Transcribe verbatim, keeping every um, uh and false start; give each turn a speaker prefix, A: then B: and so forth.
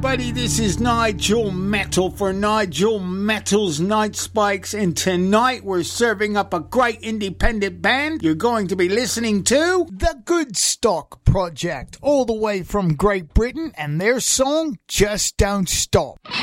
A: everybody, this is Nigel Metal for Nigel Metal's Night Spikes, and tonight we're serving up a great independent band. You're going to be listening to
B: The Good Stock Project, all the way from Great Britain, and their song Just Don't Stop.